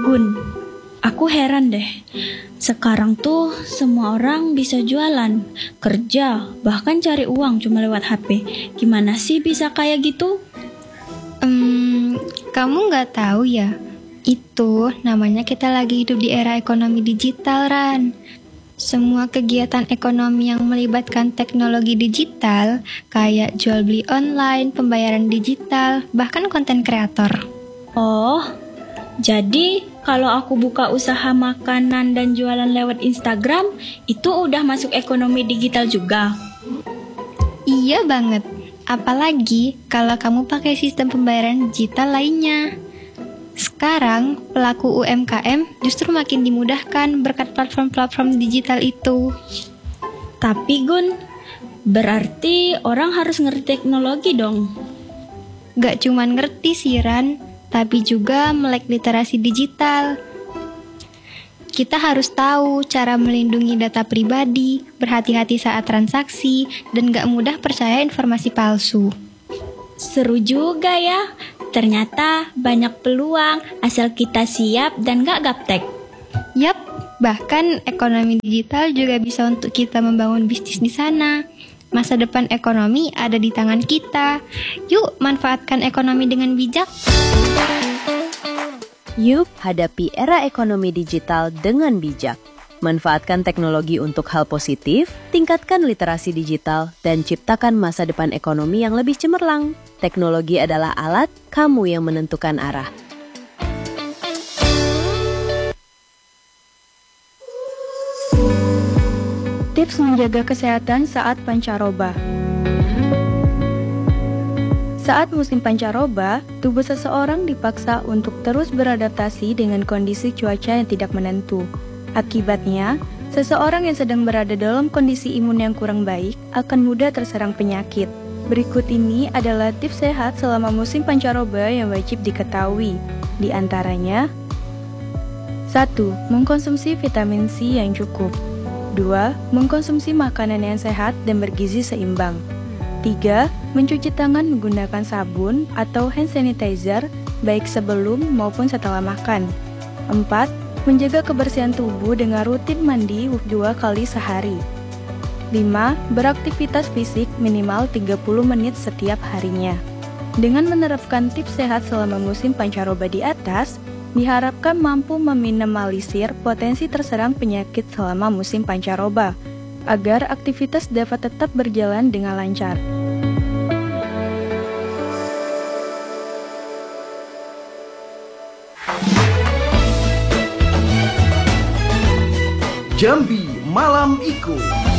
Gun, aku heran deh. Sekarang tuh semua orang bisa jualan, kerja, bahkan cari uang cuma lewat HP. Gimana sih bisa kayak gitu? Kamu nggak tahu ya? Itu namanya kita lagi hidup di era ekonomi digital, Ran. Semua kegiatan ekonomi yang melibatkan teknologi digital, kayak jual beli online, pembayaran digital, bahkan konten kreator. Oh, jadi kalau aku buka usaha makanan dan jualan lewat Instagram, itu udah masuk ekonomi digital juga. Iya banget. Apalagi kalau kamu pakai sistem pembayaran digital lainnya. Sekarang, pelaku UMKM justru makin dimudahkan berkat platform-platform digital itu. Tapi Gun, berarti orang harus ngerti teknologi dong. Gak cuman ngerti sih, Ran, tapi juga melek literasi digital. Kita harus tahu cara melindungi data pribadi, berhati-hati saat transaksi, dan gak mudah percaya informasi palsu. Seru juga ya. Ternyata banyak peluang asal kita siap dan gak gaptek. Yap, bahkan ekonomi digital juga bisa untuk kita membangun bisnis di sana. Masa depan ekonomi ada di tangan kita. Yuk, manfaatkan ekonomi dengan bijak. Yuk, hadapi era ekonomi digital dengan bijak. Manfaatkan teknologi untuk hal positif, tingkatkan literasi digital, dan ciptakan masa depan ekonomi yang lebih cemerlang. Teknologi adalah alat, kamu yang menentukan arah. Tips menjaga kesehatan saat pancaroba. Saat musim pancaroba, tubuh seseorang dipaksa untuk terus beradaptasi dengan kondisi cuaca yang tidak menentu. Akibatnya, seseorang yang sedang berada dalam kondisi imun yang kurang baik akan mudah terserang penyakit. Berikut ini adalah tips sehat selama musim pancaroba yang wajib diketahui. Di antaranya, 1. Mengkonsumsi vitamin C yang cukup. 2. Mengkonsumsi makanan yang sehat dan bergizi seimbang. 3. Mencuci tangan menggunakan sabun atau hand sanitizer baik sebelum maupun setelah makan. 4. Menjaga kebersihan tubuh dengan rutin mandi 2 kali sehari. 5. Beraktivitas fisik minimal 30 menit setiap harinya. Dengan menerapkan tips sehat selama musim pancaroba di atas, diharapkan mampu meminimalisir potensi terserang penyakit selama musim pancaroba, agar aktivitas dapat tetap berjalan dengan lancar. Jambi Malam Iku.